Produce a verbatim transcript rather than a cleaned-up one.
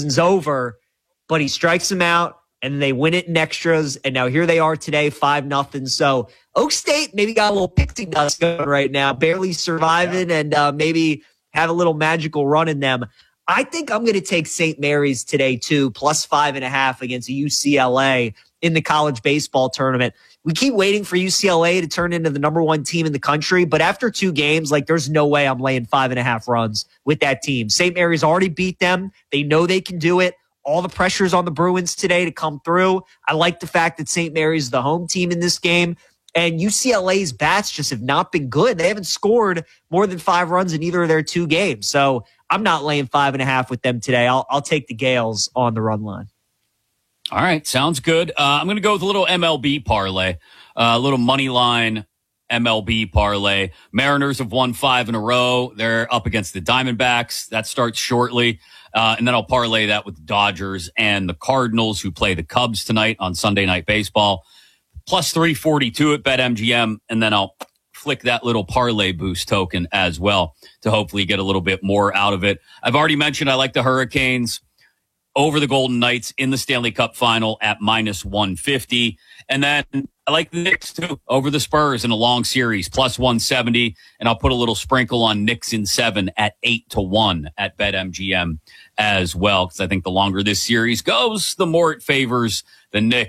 season's over, but he strikes him out, and they win it in extras, and now here they are today, five nothing. So Oak State maybe got a little pixie dust going right now, barely surviving, yeah. and uh, maybe have a little magical run in them. I think I'm going to take Saint Mary's today, too, plus five and a half against U C L A in the college baseball tournament. We keep waiting for U C L A to turn into the number one team in the country, but after two games, like there's no way I'm laying five and a half runs with that team. Saint Mary's already beat them. They know they can do it. All the pressure's on the Bruins today to come through. I like the fact that Saint Mary's the home team in this game. And U C L A's bats just have not been good. They haven't scored more than five runs in either of their two games. So I'm not laying five and a half with them today. I'll, I'll take the Gales on the run line. All right, sounds good. Uh, I'm going to go with a little M L B parlay, a uh, little money line M L B parlay. Mariners have won five in a row. They're up against the Diamondbacks. That starts shortly. Uh, and then I'll parlay that with the Dodgers and the Cardinals, who play the Cubs tonight on Sunday Night Baseball. Plus three forty-two at BetMGM, and then I'll flick that little parlay boost token as well to hopefully get a little bit more out of it. I've already mentioned I like the Hurricanes over the Golden Knights in the Stanley Cup final at minus one fifty. And then I like the Knicks, too, over the Spurs in a long series, plus one seventy. And I'll put a little sprinkle on Knicks in seven at eight to one at BetMGM as well, because I think the longer this series goes, the more it favors the Knicks.